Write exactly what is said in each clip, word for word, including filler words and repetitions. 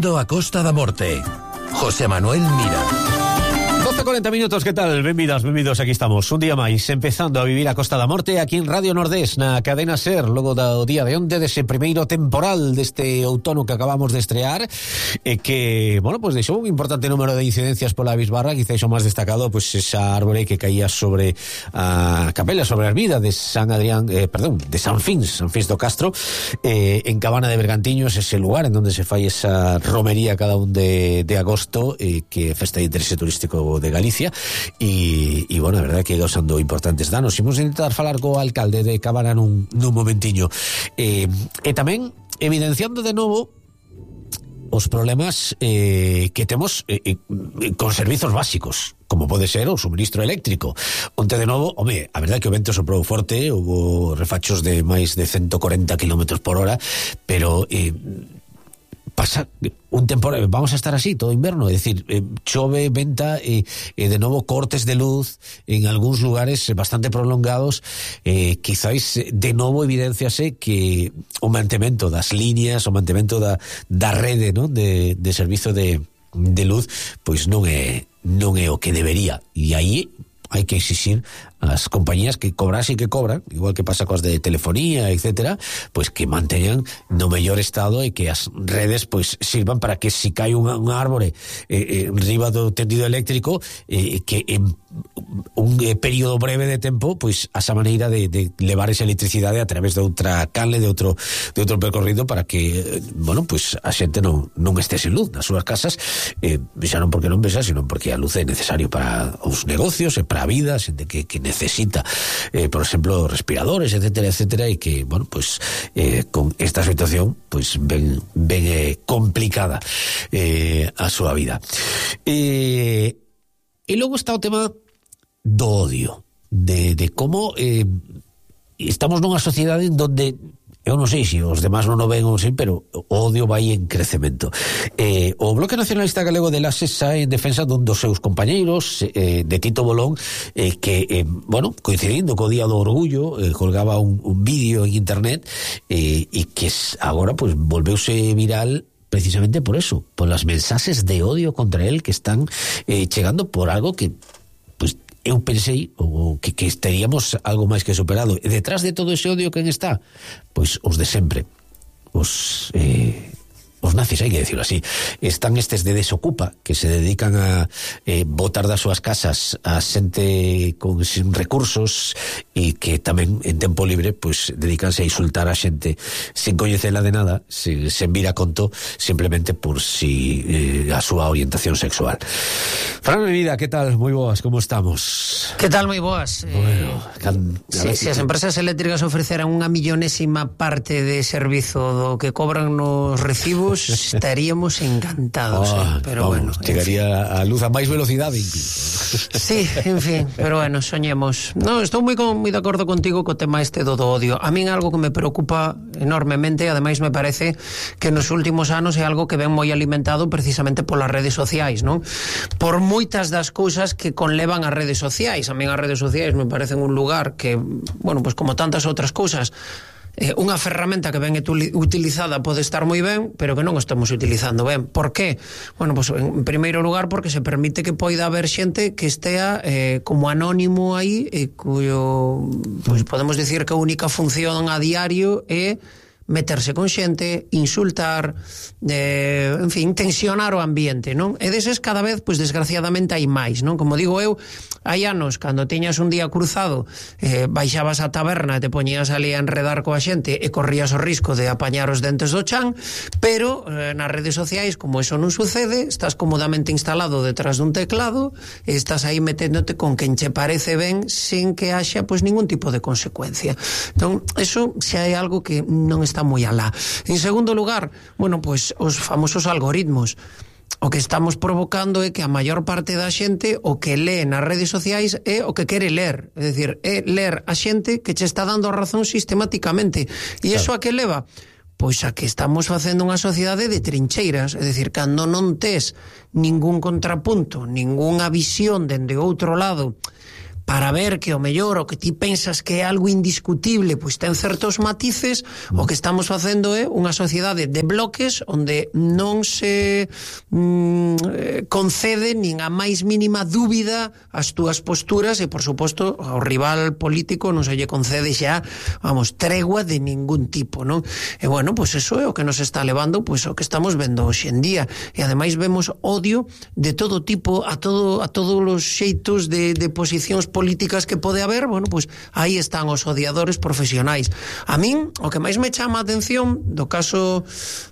Bem-vindo a Costa da Morte. José Manuel Mira. doce cuarenta minutos, que tal? Benvidas, benvidos, aquí estamos un día máis, empezando a vivir a Costa da Morte aquí en Radio Nordés, na cadena SER, logo do día de onte, dese primeiro temporal deste outono que acabamos de estrear, e que, bueno, pues deixou un importante número de incidencias pola bisbarra, quizá iso máis destacado, pues esa árbore que caía sobre a capela, sobre a ermida de San Adrián, eh, perdón, de San Fins, San Fins do Castro, eh, en Cabana de Bergantiños, ese lugar en donde se fai esa romería cada un de, de agosto, eh, que é festa de interese turístico de Galicia, e, e bueno, a verdade que causando importantes danos. Imos intentar falar co alcalde de Cabana nun, nun momentiño, e, e tamén evidenciando de novo os problemas eh, que temos eh, eh, con servizos básicos, como pode ser o suministro eléctrico. Onte de novo, home, a verdade que o vento soprou forte, houve refachos de máis de ciento corenta kilómetros por hora, pero eh, pasa un temporal, vamos a estar así todo inverno, é dicir, eh, chove, venta e, e de novo cortes de luz en algúns lugares bastante prolongados, eh, quizáis de novo evidenciase que o mantemento das líneas, o mantemento da, da rede, non, de, de servizo de, de luz, pois non é non é o que debería, e aí hai que exixir as compañías que cobrasen que cobran, igual que pasa coas de telefonía, etcétera, pois que manteñan no mellor estado e que as redes pois sirvan para que si cae un, un árbore eh, eh, riba do tendido eléctrico, eh, que en un eh, período breve de tempo, pois a esa maneira de, de levar esa electricidade a través de outra canle, de outro de outro percorrido, para que, eh, bueno, pois a xente non, non este sen luz nas súas casas, eh, xa non porque non vexa, sino porque a luz é necesario para os negocios e para a vida, xente que, que necesita, eh, por exemplo, respiradores, etcétera, etcétera, e que, bueno, pues eh, con esta situación, pues ben, ben eh, complicada eh, a súa vida. Eh, e logo está o tema do odio, de, de como eh, estamos nunha sociedade en donde eu non sei se os demás non o ven ou sei, pero o odio vai en crecemento. Eh, o Bloque Nacionalista Galego de Laxe sae en defensa dun dos seus compañeiros, eh, de Tito Bolón, eh, que, eh, bueno, coincidindo co Día do Orgullo, eh, colgaba un, un vídeo en internet, eh, e que agora, pues, volveuse viral precisamente por eso, por las mensaxes de odio contra él que están eh, chegando por algo que, pues, eu pensei o que, que estaríamos algo máis que superado. E detrás de todo ese odio, quen está? Pois os de sempre, os eh, os nazis, hai que decirlo así. Están estes de Desocupa, que se dedican a eh, botar das súas casas a xente con sin recursos, e que tamén en tempo libre pois dedicanse a insultar a xente sin coñecela de nada, sin, sen vir a conto, simplemente por si eh, a súa orientación sexual. Fran, mi vida, que tal? Moi boas, como estamos? Que tal, moi boas? Bueno, eh, can, se, se as empresas eléctricas ofreceran unha millonésima parte de servizo do que cobran nos recibos, estaríamos encantados, oh, eh? Pero vamos, bueno, chegaría a luz a máis velocidade incluso. Sí, en fin, pero bueno, soñemos. No, estou moi con, moi de acordo contigo co tema este do, do odio. A min é algo que me preocupa enormemente, ademais me parece que nos últimos anos é algo que ven moi alimentado precisamente polas redes sociais, non? Por moitas das cousas que conlevan as redes sociais. A min as redes sociais me parecen un lugar que, bueno, pues como tantas outras cousas, Eh, unha ferramenta que ben utilizada pode estar moi ben, pero que non estamos utilizando ben. Por qué? Bueno, pues en primeiro lugar porque se permite que poida haber xente que estea eh, como anónimo aí, e cuyo, pues podemos decir que a única función a diario é meterse con xente, insultar, eh, en fin, tensionar o ambiente, non? E deses cada vez, pois desgraciadamente hai máis, non? Como digo eu, hai anos, cando tiñas un día cruzado, eh, baixabas á taberna e te poñías ali a enredar coa xente e corrías o risco de apañar os dentes do chan, pero eh, nas redes sociais, como eso non sucede, estás cómodamente instalado detrás dun teclado e estás aí meténdote con quen che parece ben sin que haxa, pois, ningún tipo de consecuencia. Entón, eso xa é algo que non está moi alá. En segundo lugar, bueno, pois os famosos algoritmos. O que estamos provocando é que a maior parte da xente o que lee nas redes sociais é o que quere ler, é dicir, é ler a xente que che está dando a razón sistemáticamente. E iso a que leva? Pois a que estamos facendo unha sociedade de trincheiras, é dicir, cando non tes ningún contrapunto, ningunha visión dende outro lado para ver que o mellor o que ti pensas que é algo indiscutible pois ten certos matices, o que estamos facendo é unha sociedade de bloques onde non se mm, concede nin a máis mínima dúbida as túas posturas e, por suposto, ao rival político non se lle concede xa, vamos, tregua de ningún tipo, non? E, bueno, pois eso é o que nos está levando pois o que estamos vendo hoxe en día, e ademais vemos odio de todo tipo a todo a todos os xeitos de, de posicións políticas que pode haber. Bueno, pois aí están os odiadores profesionais. A min, o que máis me chama a atención do caso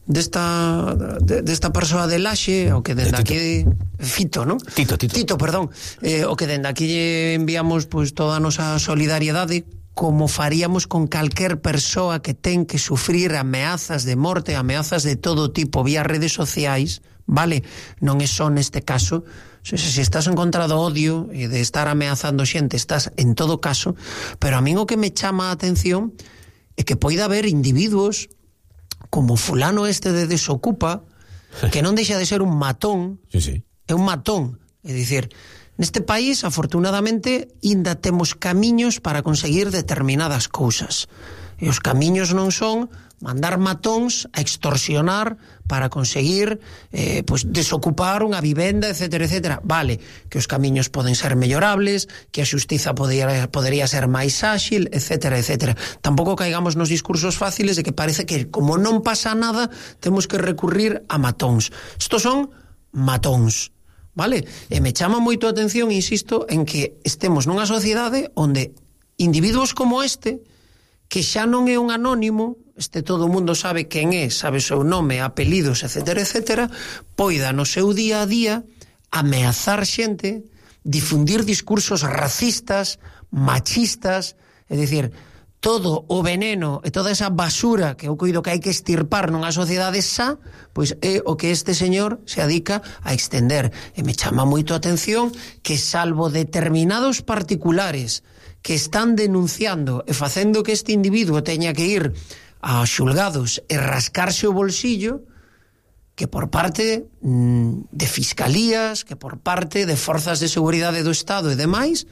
desta de, desta persoa de Laxe, o que dende aquí Fito, non? Tito, Tito. Tito, perdón. Eh, o que dende aquí lle enviamos pois toda a nosa solidariedade, como faríamos con calquer persoa que ten que sufrir ameazas de morte, ameazas de todo tipo vía redes sociais, vale? Non é só neste caso. Se, se estás en contra do odio e de estar ameazando xente, estás en todo caso, pero a min o que me chama a atención é que poida haber individuos como fulano este de Desocupa que non deixa de ser un matón. Sí, sí. É un matón, é dicir, neste país, afortunadamente, ainda temos camiños para conseguir determinadas cousas. E os camiños non son mandar matóns a extorsionar para conseguir eh, pues, desocupar unha vivenda, etcétera, etcétera. Vale, que os camiños poden ser mellorables, que a xustiza podría, podería ser máis áxil, etcétera, etcétera. Tampouco caigamos nos discursos fáciles de que parece que, como non pasa nada, temos que recurrir a matóns. Estos son matóns. Vale? E me chama moito a atención, insisto, en que estemos nunha sociedade onde individuos como este, que xa non é un anónimo, este todo o mundo sabe quen é, sabe o seu nome, apelidos, etcétera, etcétera, poida no seu día a día ameazar xente, difundir discursos racistas, machistas, é dicir, todo o veneno e toda esa basura que eu coido que hai que estirpar nunha sociedade xa, pois é o que este señor se adica a extender. E me chama moito a atención que, salvo determinados particulares que están denunciando e facendo que este individuo teña que ir a xulgados e rascarse o bolsillo, que por parte mm, de fiscalías, que por parte de forzas de seguridade do Estado e demais,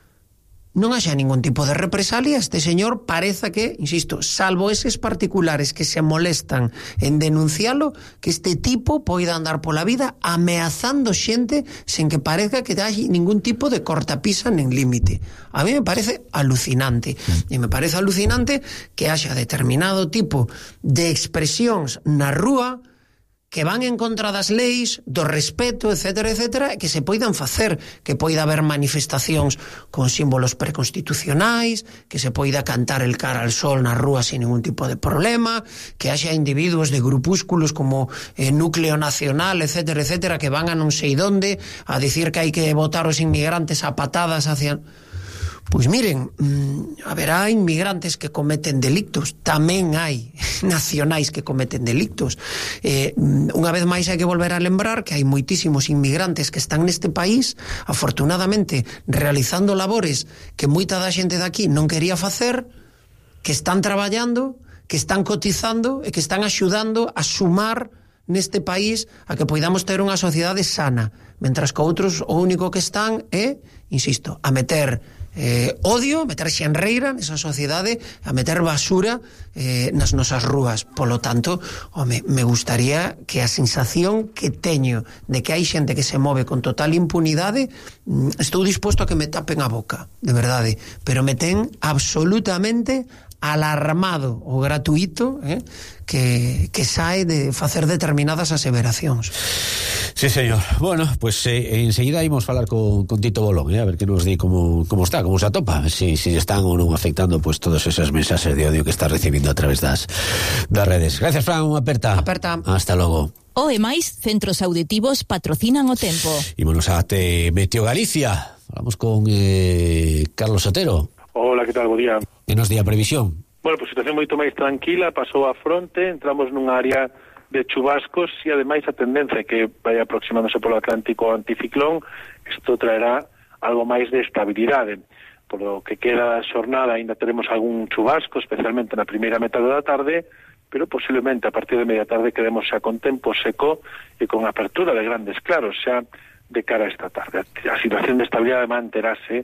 non haxa ningún tipo de represalia. Este señor pareza que, insisto, salvo eses particulares que se molestan en denuncialo, que este tipo poida andar pola vida ameazando xente sen que parezca que hai ningún tipo de cortapisa nen límite. A mí me parece alucinante. E me parece alucinante que haxa determinado tipo de expresións na rúa que van en contra das leis, do respeto, etcétera, etcétera, e que se poidan facer, que poida haber manifestacións con símbolos preconstitucionais, que se poida cantar el cara al sol na rúa sin ningún tipo de problema, que haxa individuos de grupúsculos como eh, Núcleo Nacional, etcétera, etcétera, que van a non sei donde a dicir que hai que botar os inmigrantes a patadas hacia... Pois miren, mmm, haberá inmigrantes que cometen delictos, tamén hai nacionais que cometen delictos. Eh, unha vez máis hai que volver a lembrar que hai moitísimos inmigrantes que están neste país, afortunadamente, realizando labores que moita da xente daqui non quería facer, que están traballando, que están cotizando e que están axudando a sumar neste país a que poidamos ter unha sociedade sana, mentras que outros o único que están é, insisto, a meter eh, odio, meter xenreira nesa sociedade, a meter basura eh, nas nosas rúas. Polo tanto, home, me gustaría que a sensación que teño de que hai xente que se move con total impunidade, estou disposto a que me tapen a boca, de verdade, pero me ten absolutamente alarmado o gratuito eh, que, que sae de facer determinadas aseveracións. Sí, señor. Bueno, pues eh, enseguida ímos falar con, con Tito Bolón, eh, a ver que nos di como, como está, como se atopa, si, si están ou non afectando pues todos esos mensajes de odio que está recibindo a través das, das redes. Gracias, Fran, unha aperta. Aperta. Hasta logo. O e máis centros auditivos patrocinan o tempo. Ímonos a te Meteo Galicia. Falamos con eh, Carlos Otero. Hola, que tal? Bo día. Que nos di a previsión? Bueno, pues situación moito máis tranquila, pasou a fronte, entramos nun área de chubascos e ademais a tendencia que vai aproximándose polo Atlántico anticiclón, isto traerá algo máis de estabilidade. Polo que queda a xornada ainda teremos algún chubasco, especialmente na primeira metade da tarde, pero posiblemente a partir de media tarde quedemos xa con tempo seco e con apertura de grandes claros xa de cara a esta tarde. A situación de estabilidade manterase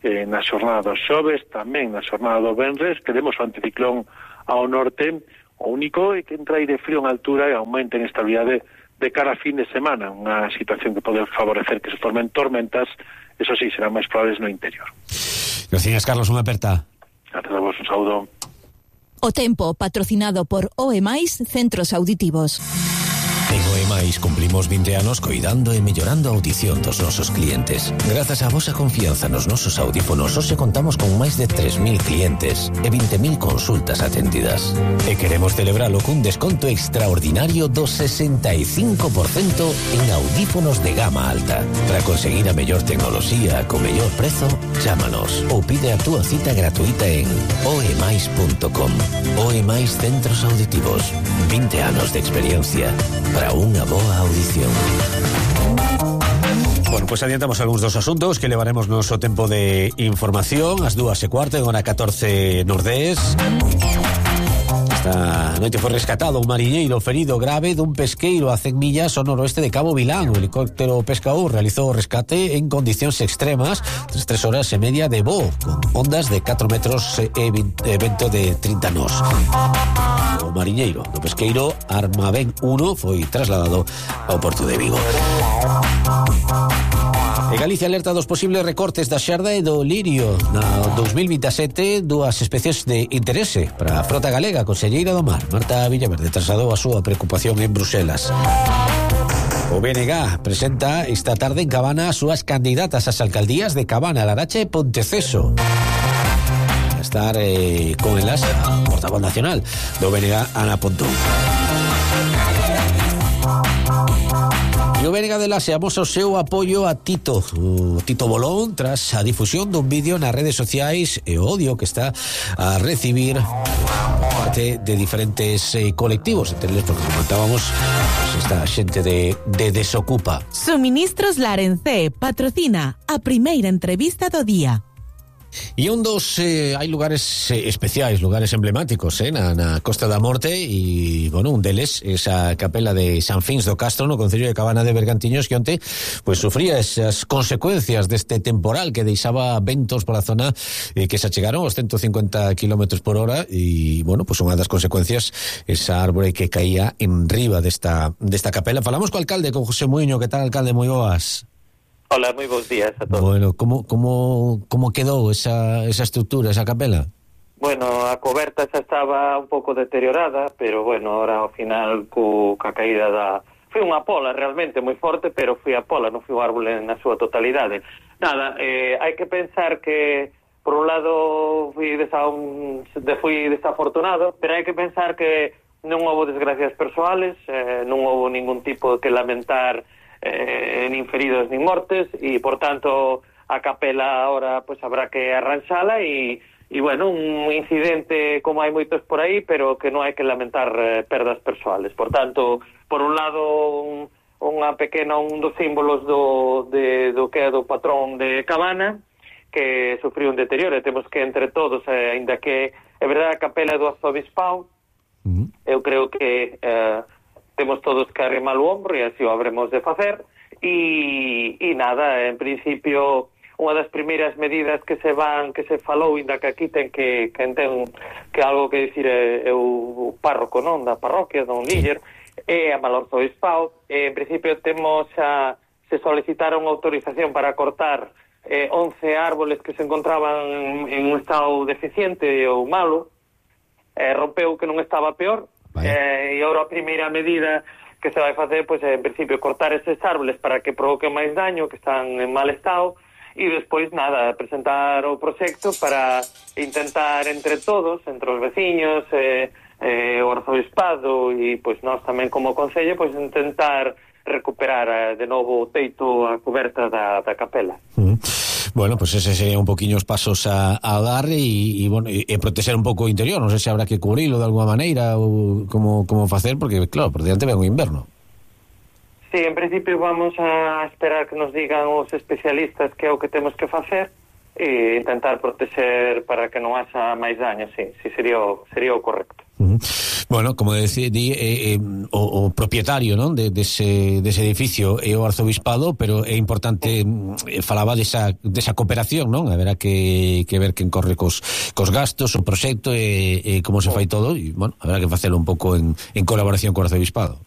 eh, na xornada dos xoves, tamén na xornada do venres, teremos o anticiclón ao norte, o único é que entra aire frío en altura e aumenta en estabilidade de cara a fin de semana, unha situación que pode favorecer que se formen tormentas, eso sí, serán máis probables no interior. Gracias, Carlos, unha aperta. Gracias a vos, un saúdo. O tempo, patrocinado por O E Mais Centros Auditivos. En O E Mais cumplimos vinte anos coidando e mellorando a audición dos nosos clientes. Grazas á vosa confianza nos nosos audífonos, hoxe contamos con máis de tres mil clientes e vinte mil consultas atendidas. E queremos celebralo cun desconto extraordinario do sesenta e cinco por cento en audífonos de gama alta. Para conseguir a mellor tecnoloxía co mellor prezo, chámanos ou pide a túa cita gratuita en oemais punto com. O E Mais Centros Auditivos. vinte anos de experiencia para unha boa audición. Bueno, pues adiantamos algúns dos asuntos que levaremos noso tempo de información. As dúas e cuarto, en hora catorce Nordés. Esta noite foi rescatado un mariñeiro ferido grave dun pesqueiro a cen millas ao noroeste de Cabo Vilán. O helicóptero pescador realizou o rescate en condicións extremas tras tres horas e media de voo, con ondas de catro metros e vento de trinta nós. O mariñeiro do pesqueiro Armavén uno foi trasladado ao porto de Vigo. E Galicia alerta dos posibles recortes da xarda e do lirio. Na dos mil veintisiete, dúas especies de interese para a frota galega. A conselleira do Mar, Marta Villaverde, trasladou a súa preocupación en Bruselas. O B N G presenta esta tarde en Cabana as súas candidatas ás alcaldías de Cabana, Laracha e Ponteceso. A estar eh, con elas a portavoz nacional do B N G, Ana Pontón. E o B N G de Lase amosa o seu apoio a Tito, o Tito Bolón, tras a difusión dun vídeo nas redes sociais e o odio que está a recibir por parte de diferentes eh, colectivos, entre eles, porque comentábamos, pues, esta xente de, de Desocupa. Suministros Larencé patrocina a primeira entrevista do día. E un dos, eh, hai lugares eh, especiais, lugares emblemáticos eh, na, na Costa da Morte, e, bueno, un deles, esa capela de San Fins do Castro, no concello de Cabana de Bergantiños, que onte, pues, sufría esas consecuencias deste temporal que deixaba ventos pola zona eh, que se achegaron aos ciento cincuenta kilómetros por hora, e, bueno, pues, unha das consecuencias, esa árbore que caía en riba desta, desta capela. Falamos co alcalde, con José Muiño. Que tal, alcalde? Moi boas. Hola, moi bons días a todos. Bueno, como como como quedou esa esa estrutura, esa capela? Bueno, a coberta xa estaba un pouco deteriorada, pero bueno, ahora ao final co ca caída da foi unha pola realmente moi forte, pero foi a pola, non foi un árbol na súa totalidade. Nada, eh, hai que pensar que por un lado fui desa un fui desafortunado, pero hai que pensar que non houbo desgracias persoales, eh, non houbo ningún tipo que lamentar, Eh, nin feridos nin mortes, e por tanto a capela ahora pues habrá que arranxala, e, e bueno, un incidente como hai moitos por aí, pero que non hai que lamentar eh, perdas persoales. Por tanto, por un lado un, unha pequena, un dos símbolos do, de, do que é do patrón de Cabana, que sufriu un deterioro, e temos que entre todos, eh, ainda que é verdade a capela do arzobispado, uh-huh. eu creo que eh, temos todos que arrimar o ombro, e así o habremos de facer, e, e nada, en principio unha das primeiras medidas que se van, que se falou, inda que aquí ten que, que ten que algo que dicir é, é o párroco, non, da parroquia, don líder, e a Malorzo Obispado, e en principio temos a, se solicitaron autorización para cortar eh, once árboles que se encontraban en un estado deficiente ou malo, eh, rompeu que non estaba peor. Eh, e agora a primeira medida que se vai facer, pois, é, en principio, cortar estes árboles para que provoquen máis daño, que están en mal estado, e despois, nada, presentar o proxecto para intentar entre todos, entre os veciños, eh, eh, o arzobispado e, pois, nós tamén como concello, pois, intentar recuperar eh, de novo o teito, a coberta da, da capela. Uh-huh. Bueno, pues ese sería un poquinho os pasos a, a dar e, e, bueno, e, e proteger un pouco o interior. Non sei se habrá que cubrilo de alguma maneira ou como, como facer, porque, claro, por diante ven o inverno. Sí, en principio vamos a esperar que nos digan os especialistas que é o que temos que facer e intentar proteger para que non haxa máis daño, sí, sí sería o, sería o correcto. Uh-huh. Bueno, como decía, eh, eh, o, o propietario, non, de dese, dese edificio é o arzobispado, pero é importante, eh, falaba desa, desa cooperación, non? Haberá que, que ver quen corre cos, cos gastos, o proxecto e, e como se fai todo, e, bueno, haberá que facelo un pouco en, en colaboración co arzobispado.